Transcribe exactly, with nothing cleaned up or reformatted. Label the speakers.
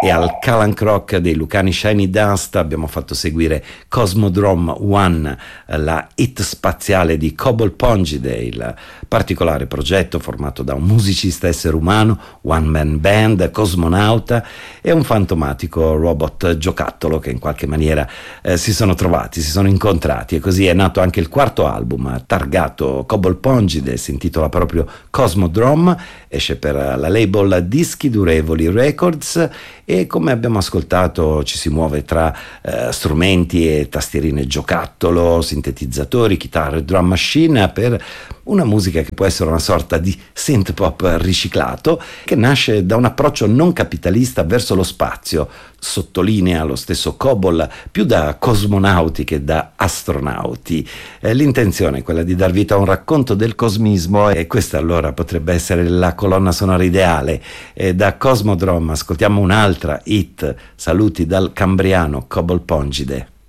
Speaker 1: E al Calan Croc dei Lucani Shiny Dust abbiamo fatto seguire Cosmodrome One, la hit spaziale di Cobble Pongide, il particolare progetto formato da un musicista essere umano, one man band, cosmonauta e un fantomatico robot giocattolo che in qualche maniera eh, si sono trovati, si sono incontrati, e così è nato anche il quarto album targato Cobble Pongide, si intitola proprio Cosmodrome, esce per la label Dischi Durevoli Records e, come abbiamo ascoltato, ci si muove tra eh, strumenti e tastierine giocattolo, sintetizzatori, chitarre, drum machine, per una musica che può essere una sorta di synth pop riciclato, che nasce da un approccio non capitalista verso lo spazio, sottolinea lo stesso Cobble, più da cosmonauti che da astronauti. Eh, l'intenzione è quella di dar vita a un racconto del cosmismo, e questa allora potrebbe essere la colonna sonora ideale. Eh, da Cosmodrome ascoltiamo un'altra hit, saluti dal cambriano Cobble Pongide.